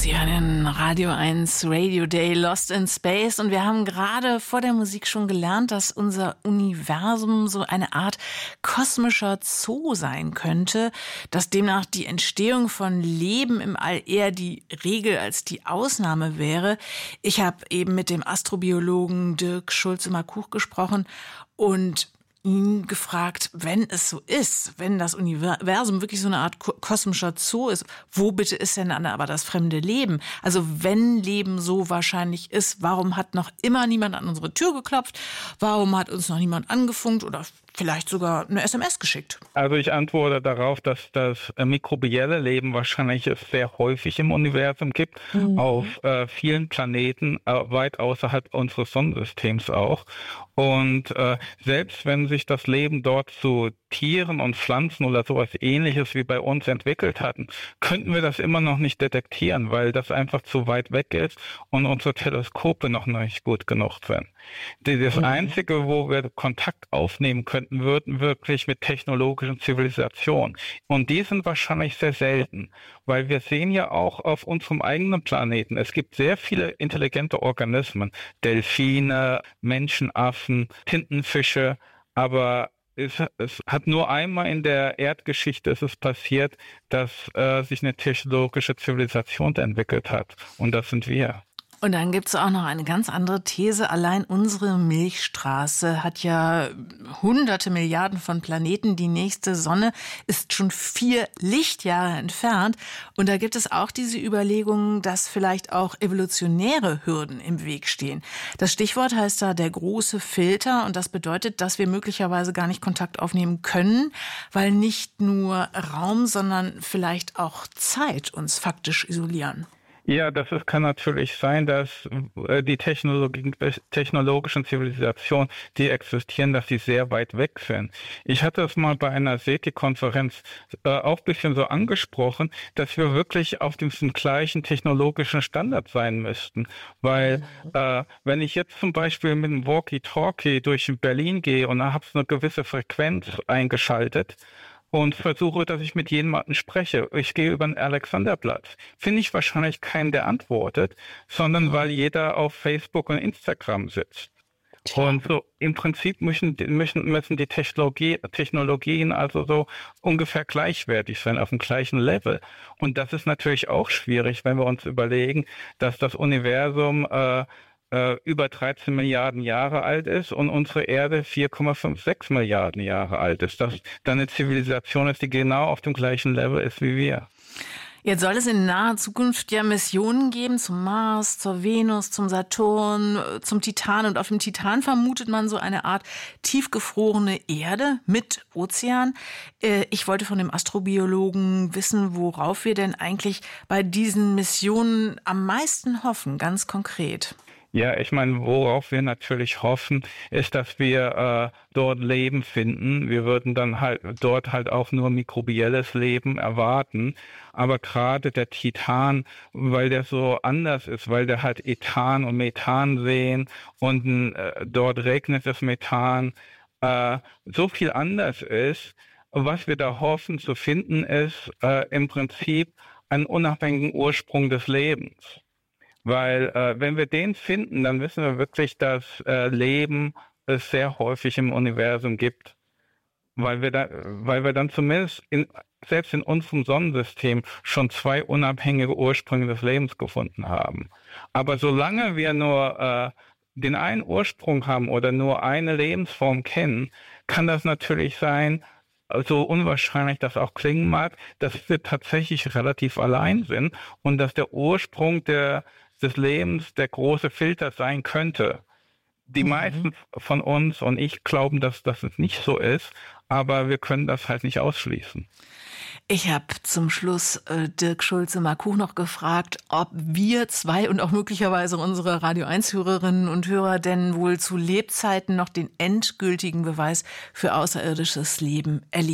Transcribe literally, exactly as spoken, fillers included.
Sie hören Radio eins Radio Day Lost in Space und wir haben gerade vor der Musik schon gelernt, dass unser Universum so eine Art kosmischer Zoo sein könnte, dass demnach die Entstehung von Leben im All eher die Regel als die Ausnahme wäre. Ich habe eben mit dem Astrobiologen Dirk Schulze-Markuch gesprochen und ihn gefragt, wenn es so ist, wenn das Universum wirklich so eine Art kosmischer Zoo ist, wo bitte ist denn dann aber das fremde Leben? Also wenn Leben so wahrscheinlich ist, warum hat noch immer niemand an unsere Tür geklopft? Warum hat uns noch niemand angefunkt oder vielleicht sogar eine S M S geschickt? Also ich antworte darauf, dass das mikrobielle Leben wahrscheinlich es sehr häufig im Universum gibt, mhm. auf äh, vielen Planeten, äh, weit außerhalb unseres Sonnensystems auch. Und äh, selbst wenn sich das Leben dort zu Tieren und Pflanzen oder sowas Ähnliches wie bei uns entwickelt hatten, könnten wir das immer noch nicht detektieren, weil das einfach zu weit weg ist und unsere Teleskope noch nicht gut genug sind. Das mhm. Einzige, wo wir Kontakt aufnehmen könnten, würden wirklich mit technologischen Zivilisationen. Und die sind wahrscheinlich sehr selten, weil wir sehen ja auch auf unserem eigenen Planeten, es gibt sehr viele intelligente Organismen, Delfine, Menschenaffen, Tintenfische, aber Es, es hat nur einmal in der Erdgeschichte ist es passiert, dass äh, sich eine technologische Zivilisation entwickelt hat. Und das sind wir. Und dann gibt es auch noch eine ganz andere These. Allein unsere Milchstraße hat ja hunderte Milliarden von Planeten. Die nächste Sonne ist schon vier Lichtjahre entfernt. Und da gibt es auch diese Überlegung, dass vielleicht auch evolutionäre Hürden im Weg stehen. Das Stichwort heißt da der große Filter. Und das bedeutet, dass wir möglicherweise gar nicht Kontakt aufnehmen können, weil nicht nur Raum, sondern vielleicht auch Zeit uns faktisch isolieren. Ja, das ist, kann natürlich sein, dass äh, die Technologie, technologischen Zivilisationen, die existieren, dass sie sehr weit weg sind. Ich hatte es mal bei einer SETI-Konferenz äh, auch ein bisschen so angesprochen, dass wir wirklich auf diesem gleichen technologischen Standard sein müssten. Weil äh, wenn ich jetzt zum Beispiel mit einem Walkie-Talkie durch Berlin gehe und da habe ich eine gewisse Frequenz eingeschaltet, und versuche, dass ich mit jemandem spreche. Ich gehe über den Alexanderplatz. Finde ich wahrscheinlich keinen, der antwortet, sondern weil jeder auf Facebook und Instagram sitzt. Tja. Und so im Prinzip müssen, müssen, müssen die Technologie, Technologien also so ungefähr gleichwertig sein, auf dem gleichen Level. Und das ist natürlich auch schwierig, wenn wir uns überlegen, dass das Universum äh, über dreizehn Milliarden Jahre alt ist und unsere Erde vier Komma sechsundfünfzig Milliarden Jahre alt ist. Das dann eine Zivilisation ist, die genau auf dem gleichen Level ist wie wir. Jetzt soll es in naher Zukunft ja Missionen geben zum Mars, zur Venus, zum Saturn, zum Titan. Und auf dem Titan vermutet man so eine Art tiefgefrorene Erde mit Ozean. Ich wollte von dem Astrobiologen wissen, worauf wir denn eigentlich bei diesen Missionen am meisten hoffen, ganz konkret. Ja, ich meine, worauf wir natürlich hoffen, ist, dass wir äh, dort Leben finden. Wir würden dann halt dort halt auch nur mikrobielles Leben erwarten. Aber gerade der Titan, weil der so anders ist, weil der halt Ethan und Methan sehen und äh, dort regnet das Methan, äh, so viel anders ist. Was wir da hoffen zu finden, ist äh, im Prinzip einen unabhängigen Ursprung des Lebens. Weil äh, wenn wir den finden, dann wissen wir wirklich, dass äh, Leben es sehr häufig im Universum gibt. Weil wir da, weil wir dann zumindest in, selbst in unserem Sonnensystem schon zwei unabhängige Ursprünge des Lebens gefunden haben. Aber solange wir nur äh, den einen Ursprung haben oder nur eine Lebensform kennen, kann das natürlich sein, so unwahrscheinlich das auch klingen mag, dass wir tatsächlich relativ allein sind und dass der Ursprung der des Lebens der große Filter sein könnte. Die mhm. meisten von uns und ich glauben, dass das nicht so ist, aber wir können das halt nicht ausschließen. Ich habe zum Schluss äh, Dirk Schulze-Markuch noch gefragt, ob wir zwei und auch möglicherweise unsere Radio eins Hörerinnen und Hörer denn wohl zu Lebzeiten noch den endgültigen Beweis für außerirdisches Leben erleben.